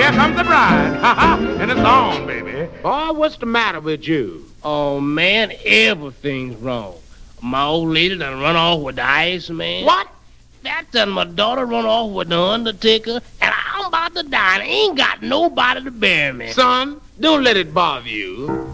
Here comes the bride. Ha ha. And it's on, baby. Boy, what's the matter with you? Oh, man, everything's wrong. My old lady done run off with the Iceman. What? That done my daughter run off with the Undertaker, and I'm about to die, and I ain't got nobody to bury me. Son, don't let it bother you.